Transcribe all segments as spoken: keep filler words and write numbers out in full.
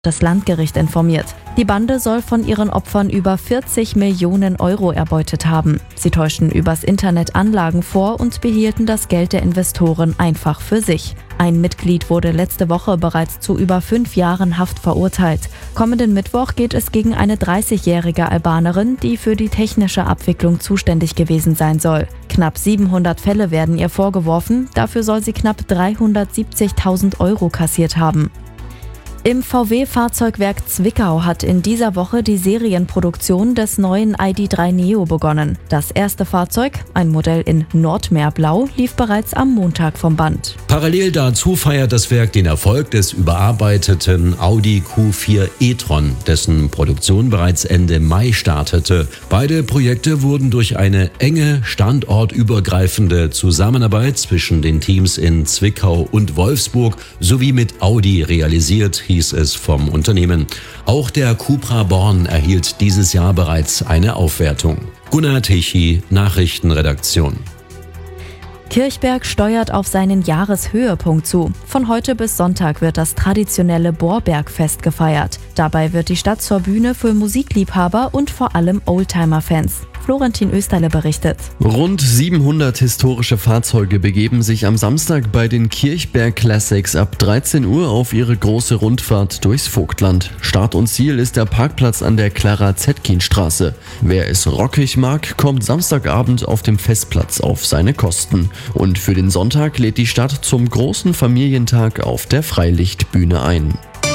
das Landgericht informiert. Die Bande soll von ihren Opfern über vierzig Millionen Euro erbeutet haben. Sie täuschten übers Internet Anlagen vor und behielten das Geld der Investoren einfach für sich. Ein Mitglied wurde letzte Woche bereits zu über fünf Jahren Haft verurteilt. Kommenden Mittwoch geht es gegen eine dreißigjährige Albanerin, die für die technische Abwicklung zuständig gewesen sein soll. Knapp siebenhundert Fälle werden ihr vorgeworfen, dafür soll sie knapp dreihundertsiebzigtausend Euro kassiert haben. Im V W-Fahrzeugwerk Zwickau hat in dieser Woche die Serienproduktion des neuen I D drei Neo begonnen. Das erste Fahrzeug, ein Modell in Nordmeerblau, lief bereits am Montag vom Band. Parallel dazu feiert das Werk den Erfolg des überarbeiteten Audi Q vier e-tron, dessen Produktion bereits Ende Mai startete. Beide Projekte wurden durch eine enge, standortübergreifende Zusammenarbeit zwischen den Teams in Zwickau und Wolfsburg sowie mit Audi realisiert, hieß es vom Unternehmen. Auch der Cupra Born erhielt dieses Jahr bereits eine Aufwertung. Gunnar Tichy, Nachrichtenredaktion. Kirchberg steuert auf seinen Jahreshöhepunkt zu. Von heute bis Sonntag wird das traditionelle Bohrbergfest gefeiert. Dabei wird die Stadt zur Bühne für Musikliebhaber und vor allem Oldtimer-Fans. Florentin Österle berichtet. Rund siebenhundert historische Fahrzeuge begeben sich am Samstag bei den Kirchberg Classics ab dreizehn Uhr auf ihre große Rundfahrt durchs Vogtland. Start und Ziel ist der Parkplatz an der Clara-Zetkin-Straße. Wer es rockig mag, kommt Samstagabend auf dem Festplatz auf seine Kosten. Und für den Sonntag lädt die Stadt zum großen Familientag auf der Freilichtbühne ein.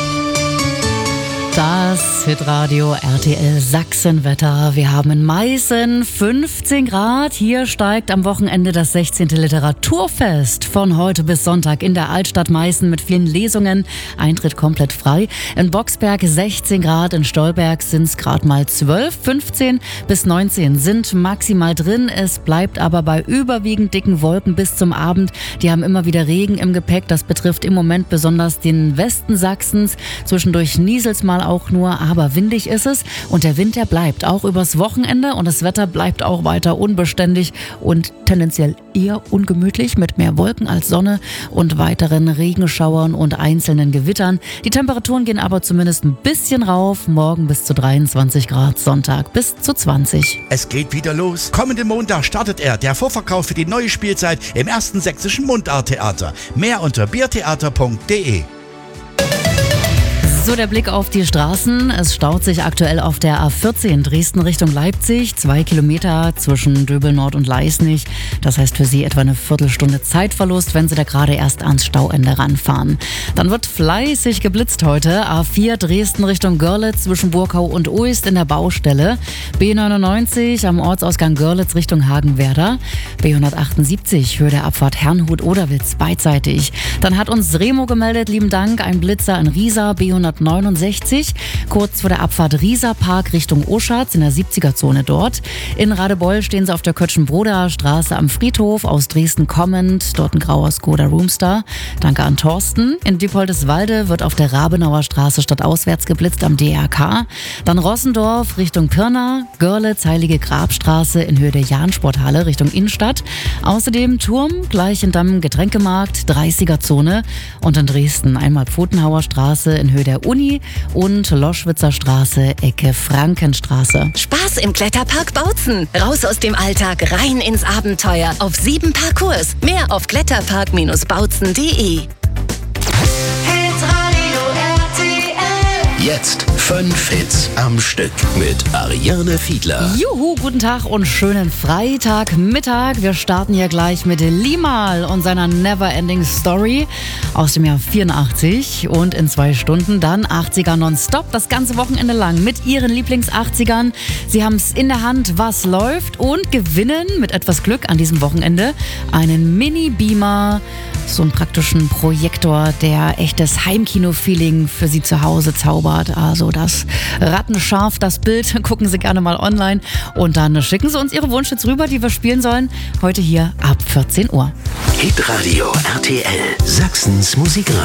Das Hitradio R T L Sachsenwetter. Wir haben in Meißen fünfzehn Grad. Hier steigt am Wochenende das sechzehnte Literaturfest von heute bis Sonntag in der Altstadt Meißen mit vielen Lesungen. Eintritt komplett frei. In Boxberg sechzehn Grad, in Stolberg sind es gerade mal zwölf. fünfzehn bis neunzehn sind maximal drin. Es bleibt aber bei überwiegend dicken Wolken bis zum Abend. Die haben immer wieder Regen im Gepäck. Das betrifft im Moment besonders den Westen Sachsens. Zwischendurch nieselt's mal auch nur, aber windig ist es und der Wind, der bleibt auch übers Wochenende und das Wetter bleibt auch weiter unbeständig und tendenziell eher ungemütlich mit mehr Wolken als Sonne und weiteren Regenschauern und einzelnen Gewittern. Die Temperaturen gehen aber zumindest ein bisschen rauf, morgen bis zu dreiundzwanzig Grad, Sonntag bis zu zwanzig. Es geht wieder los. Kommenden Montag startet er, der Vorverkauf für die neue Spielzeit im ersten sächsischen Mundarttheater. Mehr unter biertheater punkt de. So, der Blick auf die Straßen. Es staut sich aktuell auf der A vierzehn Dresden Richtung Leipzig. Zwei Kilometer zwischen Döbelnord und Leisnig. Das heißt für Sie etwa eine Viertelstunde Zeitverlust, wenn Sie da gerade erst ans Stauende ranfahren. Dann wird fleißig geblitzt heute. A vier Dresden Richtung Görlitz zwischen Burkau und Uist in der Baustelle. B neunundneunzig am Ortsausgang Görlitz Richtung Hagenwerder. B hundertachtundsiebzig Höhe der Abfahrt Herrnhut-Oderwitz beidseitig. Dann hat uns Remo gemeldet, lieben Dank, ein Blitzer in Riesa, B hundertneunundsechzig, kurz vor der Abfahrt Rieser Park Richtung Oschatz in der siebziger-Zone dort. In Radebeul stehen Sie auf der Kötschenbroda Straße am Friedhof, aus Dresden kommend, dort ein grauer Skoda Roomstar. Danke an Thorsten. In Diepoldeswalde wird auf der Rabenauer Straße stadtauswärts geblitzt am D R K. Dann Rossendorf Richtung Pirna, Görlitz Heilige Grabstraße in Höhe der Jahn-Sporthalle Richtung Innenstadt. Außerdem Turm, Gleichendamm Getränkemarkt, dreißiger-Zone und in Dresden einmal Pfotenhauer Straße in Höhe der Uni und Loschwitzer Straße, Ecke Frankenstraße. Spaß im Kletterpark Bautzen. Raus aus dem Alltag, rein ins Abenteuer. Auf sieben Parcours. Mehr auf kletterpark Bindestrich bautzen punkt de. Jetzt fünf Hits am Stück mit Ariane Fiedler. Juhu, guten Tag und schönen Freitagmittag. Wir starten hier gleich mit Limahl und seiner Neverending Story aus dem Jahr vierundachtzig und in zwei Stunden dann achtziger nonstop, das ganze Wochenende lang mit ihren Lieblings-achtzigern. Sie haben es in der Hand, was läuft und gewinnen mit etwas Glück an diesem Wochenende einen Mini-Beamer, so einen praktischen Projektor, der echtes Heimkino-Feeling für Sie zu Hause zaubert. Also das rattenscharf, das Bild, gucken Sie gerne mal online und dann schicken Sie uns Ihre Wunschhits rüber, die wir spielen sollen, heute hier ab vierzehn Uhr. Hitradio R T L, Sachsens Musikradio.